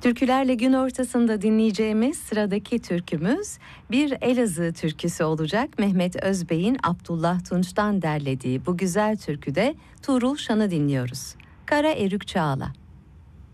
Türkülerle gün ortasında dinleyeceğimiz sıradaki türkümüz bir Elazığ türküsü olacak. Mehmet Özbey'in Abdullah Tunç'tan derlediği bu güzel türküde Tuğrul Şan'ı dinliyoruz. Kara Erük Çağla.